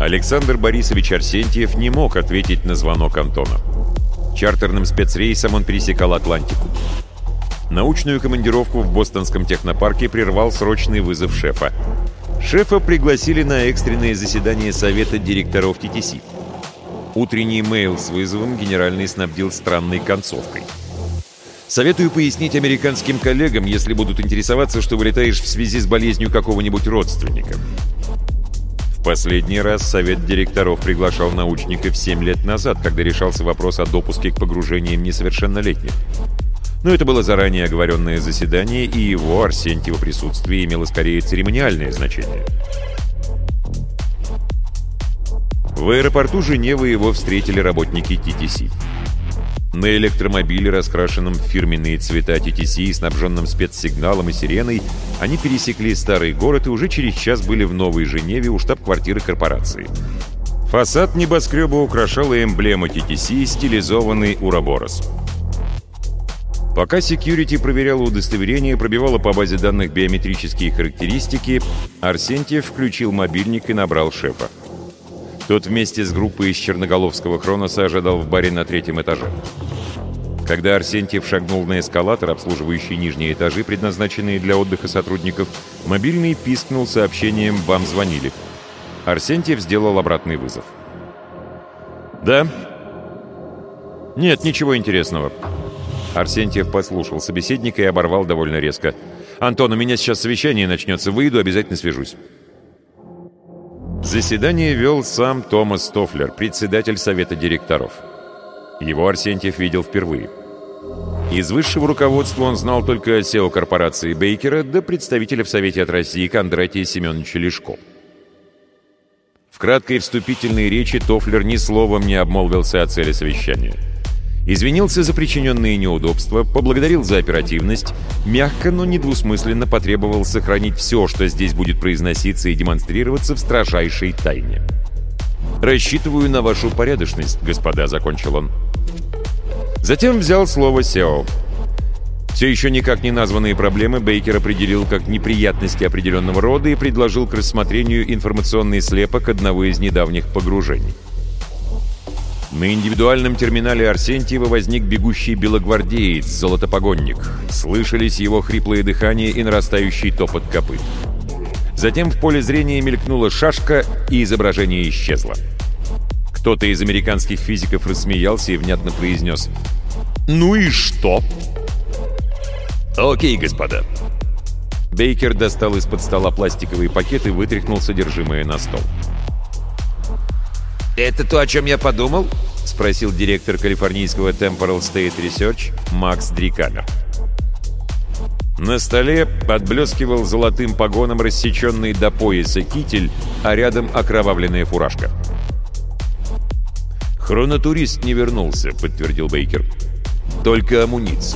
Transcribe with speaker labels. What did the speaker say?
Speaker 1: Александр Борисович Арсентьев не мог ответить на звонок Антона. Чартерным спецрейсом он пересекал Атлантику. Научную командировку в бостонском технопарке прервал срочный вызов шефа. Шефа пригласили на экстренное заседание совета директоров ТТС. Утренний мейл с вызовом генеральный снабдил странной концовкой. «Советую пояснить американским коллегам, если будут интересоваться, что вылетаешь в связи с болезнью какого-нибудь родственника». В последний раз совет директоров приглашал научников 7 лет назад, когда решался вопрос о допуске к погружениям несовершеннолетних. Но это было заранее оговоренное заседание, и его, Арсентьева, присутствие имело скорее церемониальное значение. В аэропорту Женевы его встретили работники ТТС. На электромобиле, раскрашенном в фирменные цвета ТТС и снабженном спецсигналом и сиреной, они пересекли старый город и уже через час были в Новой Женеве у штаб-квартиры корпорации. Фасад небоскреба украшала эмблема ТТС, стилизованный Уроборос. Пока секьюрити проверяла удостоверение, пробивала по базе данных биометрические характеристики, Арсентьев включил мобильник и набрал шефа. Тот вместе с группой из Черноголовского Хроноса ожидал в баре на 3-м этаже. Когда Арсентьев шагнул на эскалатор, обслуживающий нижние этажи, предназначенные для отдыха сотрудников, мобильный пискнул сообщением «Вам звонили». Арсентьев сделал обратный вызов. «Да?» «Нет, ничего интересного». Арсентьев послушал собеседника и оборвал довольно резко. «Антон, у меня сейчас совещание начнется. Выйду, обязательно свяжусь». Заседание вел сам Томас Тофлер, председатель совета директоров. Его Арсентьев видел впервые. Из высшего руководства он знал только SEO корпорации Бейкера да представителя в Совете от России Кондратия Семеновича Лешко. В краткой вступительной речи Тофлер ни словом не обмолвился о цели совещания. Извинился за причиненные неудобства, поблагодарил за оперативность, мягко, но недвусмысленно потребовал сохранить все, что здесь будет произноситься и демонстрироваться в строжайшей тайне. «Рассчитываю на вашу порядочность, господа», — закончил он. Затем взял слово SEO. Все еще никак не названные проблемы Бейкер определил как неприятности определенного рода и предложил к рассмотрению информационный слепок одного из недавних погружений. На индивидуальном терминале Арсентьева возник бегущий белогвардеец, золотопогонник. Слышались его хриплое дыхание и нарастающий топот копыт. Затем в поле зрения мелькнула шашка, и изображение исчезло. Кто-то из американских физиков рассмеялся и внятно произнес: «Ну и что?» «Окей, господа». Бейкер достал из-под стола пластиковый пакет и вытряхнул содержимое на стол. «Это то, о чем я подумал?» — спросил директор калифорнийского Temporal State Research Макс Дрикамер. На столе отблескивал золотым погоном рассеченный до пояса китель, а рядом окровавленная фуражка. «Хронотурист не вернулся», — подтвердил Бейкер. «Только амуниция».